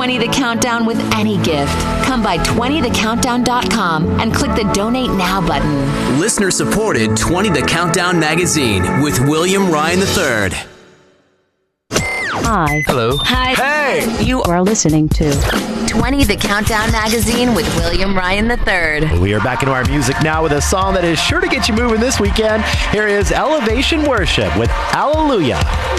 20 The Countdown with any gift. Come by 20thecountdown.com and click the Donate Now button. Listener supported 20 The Countdown magazine with William Ryan III. Hi. Hello. Hi. Hey! You are listening to 20 The Countdown magazine with William Ryan III. We are back into our music now with a song that is sure to get you moving this weekend. Here is Elevation Worship with Hallelujah.